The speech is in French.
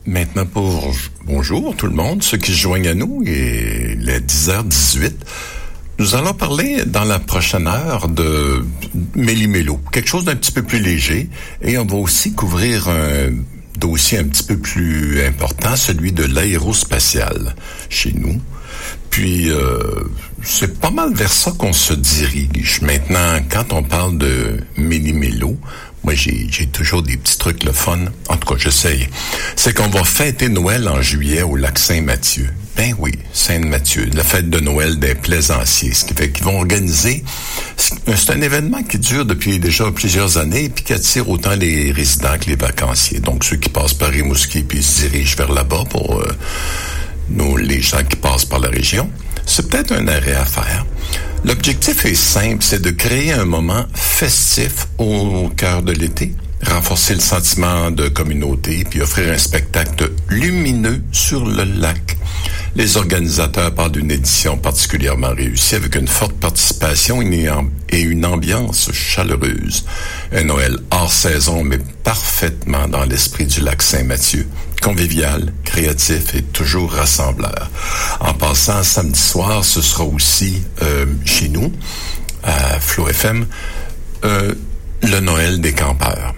Maintenant bonjour tout le monde, ceux qui se joignent à nous, il est 10h18. Nous allons parler dans la prochaine heure de Méli-Mélo, quelque chose d'un petit peu plus léger, et on va aussi couvrir un dossier un petit peu plus important, celui de l'aérospatiale chez nous. Puis, c'est pas mal vers ça qu'on se dirige. Maintenant, quand on parle de Méli-Mélo, moi, j'ai toujours des petits trucs le fun. En tout cas, j'essaye. C'est qu'on va fêter Noël en juillet au lac Saint-Mathieu. Ben oui, Saint-Mathieu, la fête de Noël des Plaisanciers. Ce qui fait qu'ils vont organiser... C'est un événement qui dure depuis déjà plusieurs années puis qui attire autant les résidents que les vacanciers. Donc, ceux qui passent par Rimouski puis se dirigent vers là-bas pour les gens qui passent par la région. C'est peut-être un arrêt à faire. L'objectif est simple, c'est de créer un moment festif au cœur de l'été, renforcer le sentiment de communauté, puis offrir un spectacle lumineux sur le lac. Les organisateurs parlent d'une édition particulièrement réussie avec une forte participation et une ambiance chaleureuse. Un Noël hors saison, mais parfaitement dans l'esprit du lac Saint-Mathieu. Convivial, créatif et toujours rassembleur. En passant, samedi soir, ce sera aussi chez nous, à Flow FM, le Noël des campeurs.